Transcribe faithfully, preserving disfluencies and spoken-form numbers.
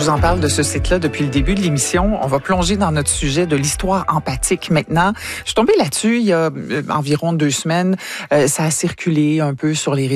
vous en parle de ce site-là depuis le début de l'émission. On va plonger dans notre sujet de l'histoire empathique maintenant. Je suis tombée là-dessus il y a environ deux semaines. Euh, ça a circulé un peu sur les réseaux